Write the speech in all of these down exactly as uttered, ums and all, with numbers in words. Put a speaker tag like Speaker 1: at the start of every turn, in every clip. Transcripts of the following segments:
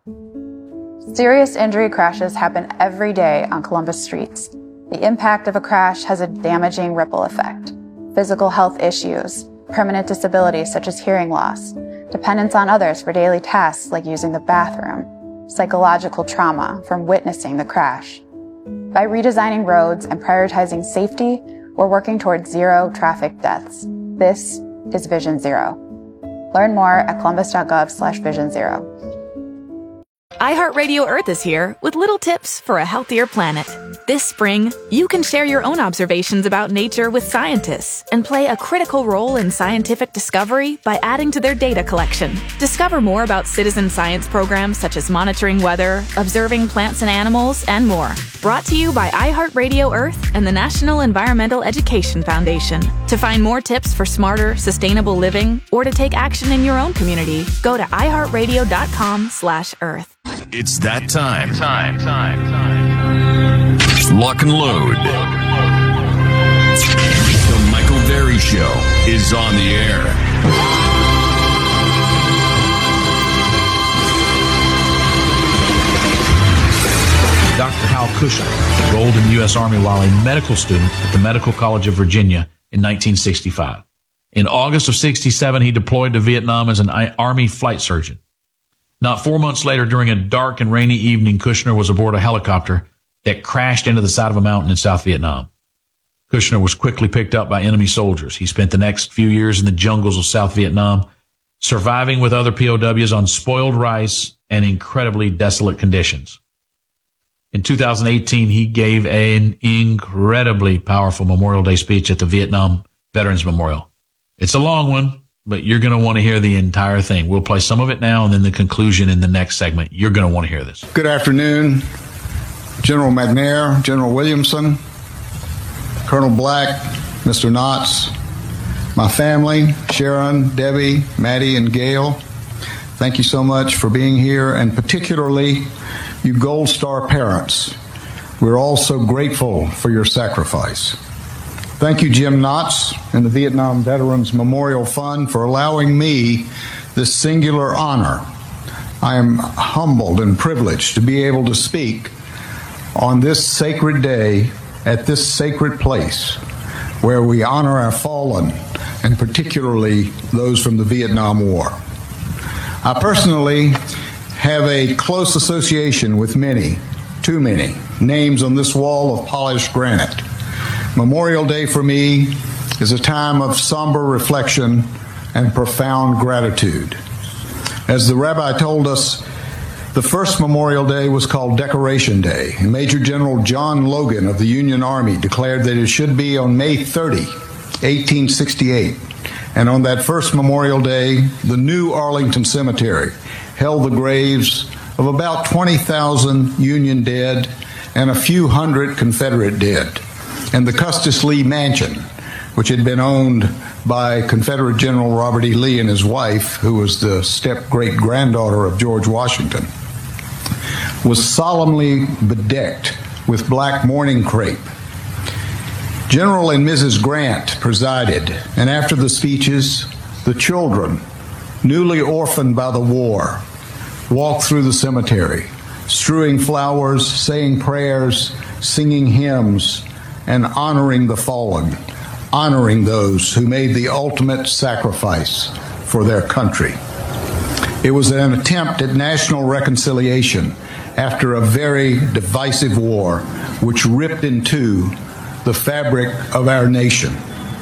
Speaker 1: Serious injury crashes happen every day on Columbus streets. The impact of a crash has a damaging ripple effect. Physical health issues, permanent disabilities such as hearing loss, dependence on others for daily tasks like using the bathroom, psychological trauma from witnessing the crash. By redesigning roads and prioritizing safety, we're working towards zero traffic deaths. This is Vision Zero. Learn more at columbus.gov slash vision zero.
Speaker 2: iHeartRadio Earth is here with little tips for a healthier planet. This spring, you can share your own observations about nature with scientists and play a critical role in scientific discovery by adding to their data collection. Discover more about citizen science programs such as monitoring weather, observing plants and animals, and more. Brought to you by iHeartRadio Earth and the National Environmental Education Foundation. To find more tips for smarter, sustainable living or to take action in your own community, go to iHeartRadio.com slash Earth.
Speaker 3: It's that time. Time, time, time. Lock and load. The Michael Berry Show is on the air.
Speaker 4: Doctor Hal Kushner enrolled in the U S Army while a medical student at the Medical College of Virginia in nineteen sixty-five. In August of sixty-seven, he deployed to Vietnam as an Army flight surgeon. Not four months later, during a dark and rainy evening, Kushner was aboard a helicopter that crashed into the side of a mountain in South Vietnam. Kushner was quickly picked up by enemy soldiers. He spent the next few years in the jungles of South Vietnam, surviving with other P O Ws on spoiled rice and incredibly desolate conditions. In two thousand eighteen, he gave an incredibly powerful Memorial Day speech at the Vietnam Veterans Memorial. It's a long one, but you're going to want to hear the entire thing. We'll play some of it now and then the conclusion in the next segment. You're going to want to hear this.
Speaker 5: Good afternoon, General McNair, General Williamson, Colonel Black, Mister Knotts, my family, Sharon, Debbie, Maddie, and Gail. Thank you so much for being here, and particularly you Gold Star parents. We're all so grateful for your sacrifice. Thank you, Jim Knotts and the Vietnam Veterans Memorial Fund, for allowing me this singular honor. I am humbled and privileged to be able to speak on this sacred day at this sacred place where we honor our fallen, and particularly those from the Vietnam War. I personally have a close association with many, too many, names on this wall of polished granite. Memorial Day for me is a time of somber reflection and profound gratitude. As the rabbi told us, the first Memorial Day was called Decoration Day, and Major General John Logan of the Union Army declared that it should be on May thirtieth, eighteen sixty-eight. And on that first Memorial Day, the new Arlington Cemetery held the graves of about twenty thousand Union dead and a few hundred Confederate dead. And the Custis Lee Mansion, which had been owned by Confederate General Robert E. Lee and his wife, who was the step-great-granddaughter of George Washington, was solemnly bedecked with black mourning crepe. General and Missus Grant presided, and after the speeches, the children, newly orphaned by the war, walked through the cemetery, strewing flowers, saying prayers, singing hymns, and honoring the fallen, honoring those who made the ultimate sacrifice for their country. It was an attempt at national reconciliation after a very divisive war which ripped in two the fabric of our nation.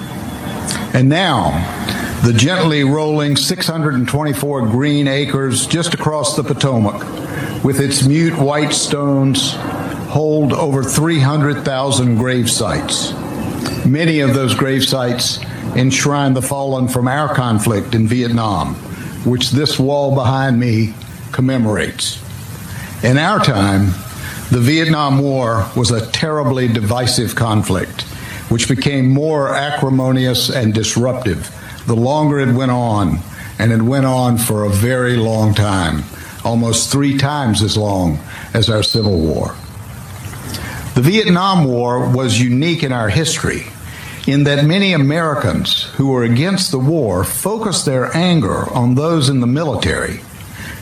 Speaker 5: And now, the gently rolling six hundred twenty-four green acres just across the Potomac, with its mute white stones, hold over three hundred thousand grave sites. Many of those grave sites enshrine the fallen from our conflict in Vietnam, which this wall behind me commemorates. In our time, the Vietnam War was a terribly divisive conflict, which became more acrimonious and disruptive the longer it went on, and it went on for a very long time, almost three times as long as our Civil War. The Vietnam War was unique in our history in that many Americans who were against the war focused their anger on those in the military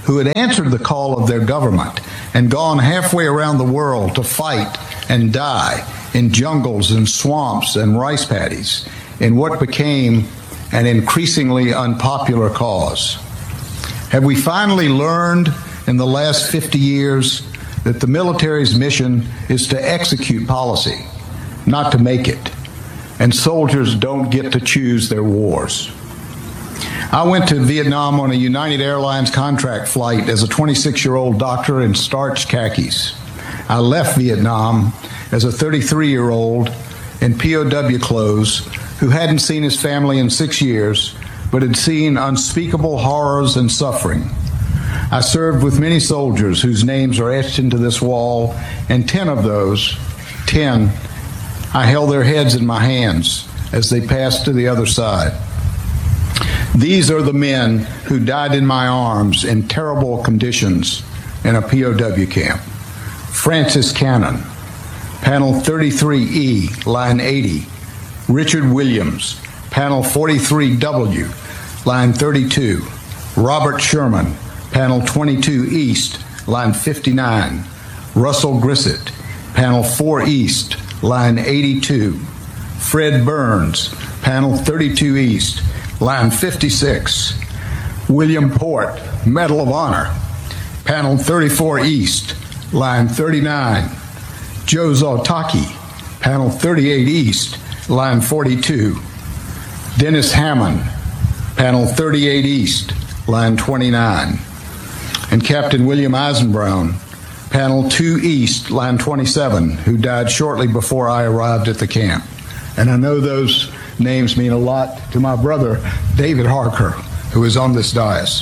Speaker 5: who had answered the call of their government and gone halfway around the world to fight and die in jungles and swamps and rice paddies in what became an increasingly unpopular cause. Have we finally learned in the last fifty years that the military's mission is to execute policy, not to make it, and soldiers don't get to choose their wars? I went to Vietnam on a United Airlines contract flight as a twenty-six-year-old doctor in starched khakis. I left Vietnam as a thirty-three-year-old in P O W clothes who hadn't seen his family in six years, but had seen unspeakable horrors and suffering. I served with many soldiers whose names are etched into this wall, and ten of those, ten, I held their heads in my hands as they passed to the other side. These are the men who died in my arms in terrible conditions in a P O W camp. Francis Cannon, Panel thirty-three E, Line eighty. Richard Williams, Panel forty-three W, Line thirty-two. Robert Sherman, Panel twenty-two East, Line fifty-nine. Russell Grissett, Panel four East, Line eighty-two. Fred Burns, Panel thirty-two East, Line fifty-six. William Port, Medal of Honor, Panel thirty-four East, Line thirty-nine. Joe Zoltaki, Panel thirty-eight East, Line forty-two. Dennis Hammond, Panel thirty-eight East, Line twenty-nine. And Captain William Eisenbrown, Panel two East, Line twenty-seven, who died shortly before I arrived at the camp. And I know those names mean a lot to my brother, David Harker, who is on this dais.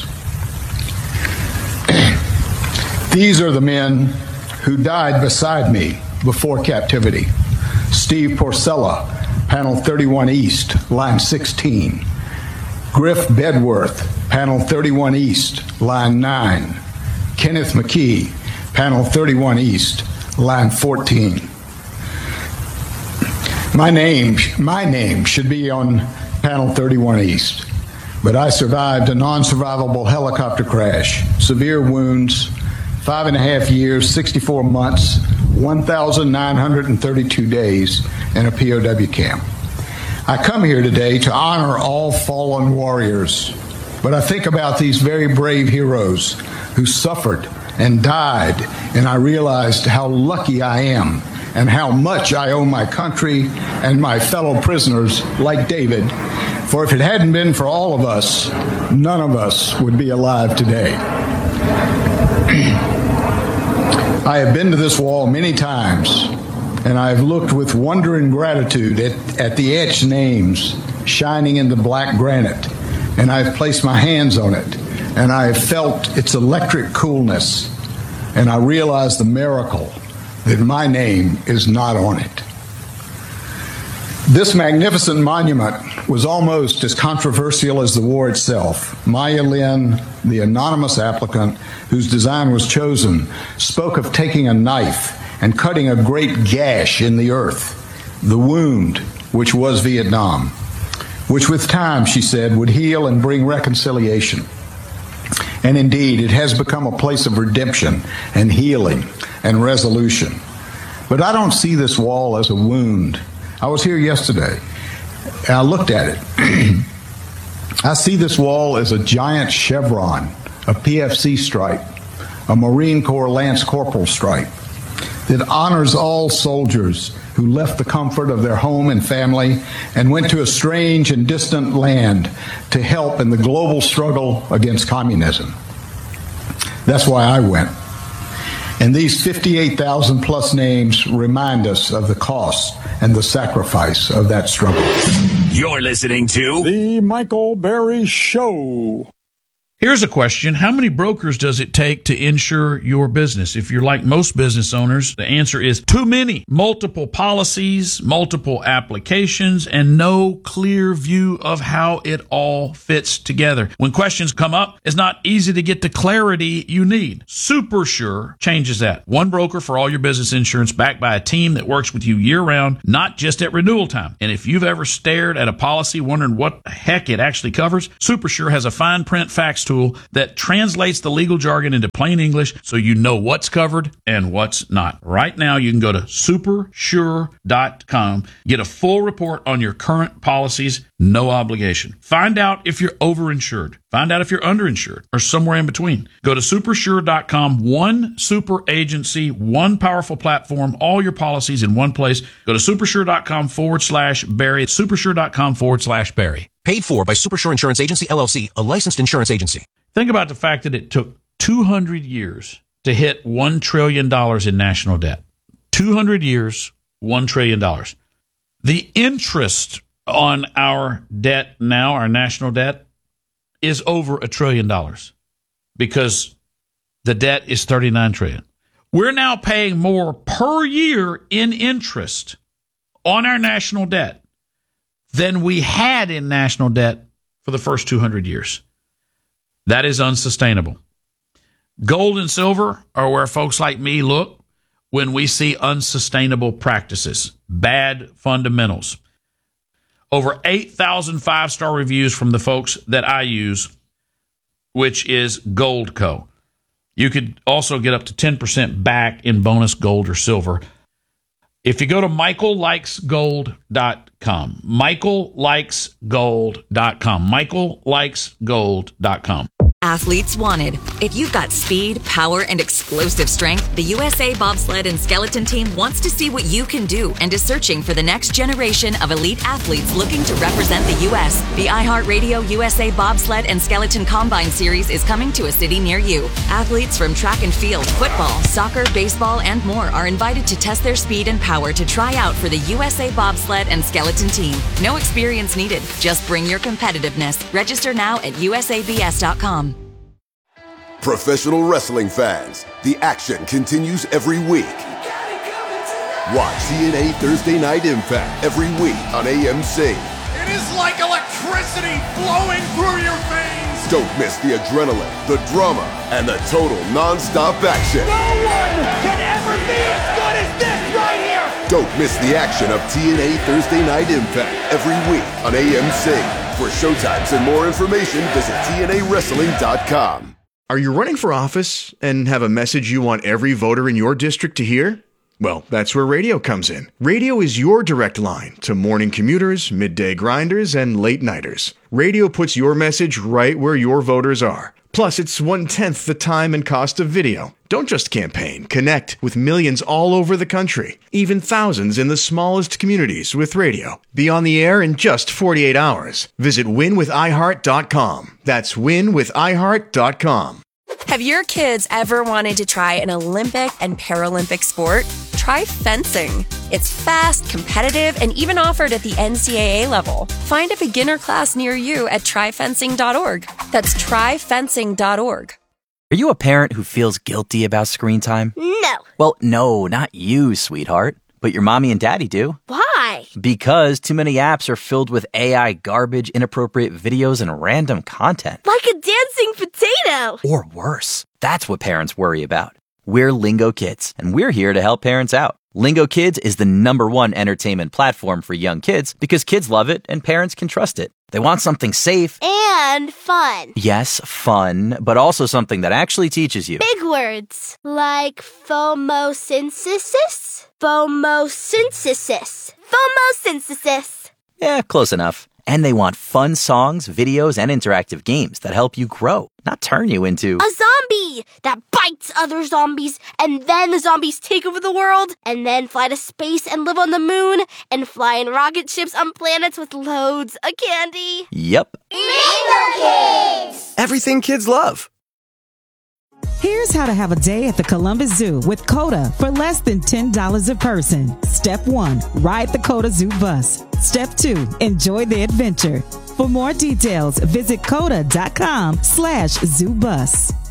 Speaker 5: These are the men who died beside me before captivity. Steve Porcella, Panel thirty-one East, Line sixteen. Griff Bedworth, Panel thirty-one East, Line nine. Kenneth McKee, Panel thirty-one East, Line fourteen. My name, my name should be on Panel thirty-one East, but I survived a non-survivable helicopter crash, severe wounds, five and a half years, sixty-four months, one thousand nine hundred thirty-two days in a P O W camp. I come here today to honor all fallen warriors, but I think about these very brave heroes who suffered and died, and I realized how lucky I am and how much I owe my country and my fellow prisoners like David, for if it hadn't been for all of us, none of us would be alive today. I have been to this wall many times, and I have looked with wonder and gratitude at, at the etched names shining in the black granite, and I have placed my hands on it, and I have felt its electric coolness, and I realize the miracle that my name is not on it. This magnificent monument was almost as controversial as the war itself. Maya Lin, the anonymous applicant whose design was chosen, spoke of taking a knife and cutting a great gash in the earth, the wound which was Vietnam, which with time, she said, would heal and bring reconciliation. And indeed, it has become a place of redemption and healing and resolution. But I don't see this wall as a wound. I was here yesterday, and I looked at it. I see this wall as a giant chevron, a P F C stripe, a Marine Corps Lance Corporal stripe, that honors all soldiers who left the comfort of their home and family and went to a strange and distant land to help in the global struggle against communism. That's why I went. And these fifty-eight thousand plus names remind us of the cost and the sacrifice of that struggle.
Speaker 3: You're listening to
Speaker 6: The Michael Berry Show.
Speaker 4: Here's a question. How many brokers does it take to insure your business? If you're like most business owners, the answer is too many. Multiple policies, multiple applications, and no clear view of how it all fits together. When questions come up, it's not easy to get the clarity you need. SuperSure changes that. One broker for all your business insurance, backed by a team that works with you year-round, not just at renewal time. And if you've ever stared at a policy wondering what the heck it actually covers, SuperSure has a fine print facts tool tool that translates the legal jargon into plain English so you know what's covered and what's not. Right now, you can go to super sure dot com, get a full report on your current policies, no obligation. Find out if you're overinsured. Find out if you're underinsured or somewhere in between. Go to super sure dot com, one super agency, one powerful platform, all your policies in one place. Go to super sure dot com forward slash Barry, super sure dot com forward slash Barry.
Speaker 7: Paid for by Supersure Insurance Agency, L L C, a licensed insurance agency.
Speaker 4: Think about the fact that it took two hundred years to hit one trillion dollars in national debt. two hundred years, one trillion dollars. The interest on our debt now, our national debt, is over a trillion dollars because the debt is thirty-nine trillion dollars. We're now paying more per year in interest on our national debt than we had in national debt for the first two hundred years. That is unsustainable. Gold and silver are where folks like me look when we see unsustainable practices, bad fundamentals. Over eight thousand five-star reviews from the folks that I use, which is Goldco. You could also get up to ten percent back in bonus gold or silver if you go to michael likes gold dot com. michael likes gold dot com. michael likes gold dot com.
Speaker 8: Athletes wanted. If you've got speed, power, and explosive strength, the U S A Bobsled and Skeleton Team wants to see what you can do and is searching for the next generation of elite athletes looking to represent the U S. The iHeartRadio U S A Bobsled and Skeleton Combine Series is coming to a city near you. Athletes from track and field, football, soccer, baseball, and more are invited to test their speed and power to try out for the U S A Bobsled and Skeleton Team. No experience needed. Just bring your competitiveness. Register now at U S A B S dot com.
Speaker 9: Professional wrestling fans, the action continues every week. Watch T N A Thursday Night Impact every week on A M C.
Speaker 10: It is like electricity flowing through your veins.
Speaker 9: Don't miss the adrenaline, the drama, and the total non-stop action.
Speaker 10: No one can ever be as good as this right here.
Speaker 9: Don't miss the action of T N A Thursday Night Impact every week on A M C. For showtimes and more information, visit T N A wrestling dot com.
Speaker 11: Are you running for office and have a message you want every voter in your district to hear? Well, that's where radio comes in. Radio is your direct line to morning commuters, midday grinders, and late nighters. Radio puts your message right where your voters are. Plus, it's one-tenth the time and cost of video. Don't just campaign. Connect with millions all over the country, even thousands in the smallest communities with radio. Be on the air in just forty-eight hours. Visit win with i heart dot com. That's win with i heart dot com.
Speaker 12: Have your kids ever wanted to try an Olympic and Paralympic sport? Try fencing. It's fast, competitive, and even offered at the N C double A level. Find a beginner class near you at try fencing dot org. That's try fencing dot org.
Speaker 13: Are you a parent who feels guilty about screen time?
Speaker 14: No.
Speaker 13: Well, no, not you, sweetheart. But your mommy and daddy do.
Speaker 14: Why?
Speaker 13: Because too many apps are filled with A I garbage, inappropriate videos, and random content.
Speaker 14: Like a dancing potato.
Speaker 13: Or worse. That's what parents worry about. We're Lingo Kids, and we're here to help parents out. Lingo Kids is the number one entertainment platform for young kids because kids love it and parents can trust it. They want something safe.
Speaker 14: And fun.
Speaker 13: Yes, fun, but also something that actually teaches you.
Speaker 14: Big words. Like phomosynthesis? Phomosynthesis. Phomosynthesis.
Speaker 13: Yeah, close enough. And they want fun songs, videos, and interactive games that help you grow, not turn you into
Speaker 14: a zombie that bites other zombies, and then the zombies take over the world, and then fly to space and live on the moon, and fly in rocket ships on planets with loads of candy.
Speaker 13: Yep.
Speaker 14: Lingo Kids!
Speaker 7: Everything kids love.
Speaker 15: Here's how to have a day at the Columbus Zoo with CODA for less than ten dollars a person. Step one, ride the CODA Zoo bus. Step two, enjoy the adventure. For more details, visit coda dot com slash zoo bus.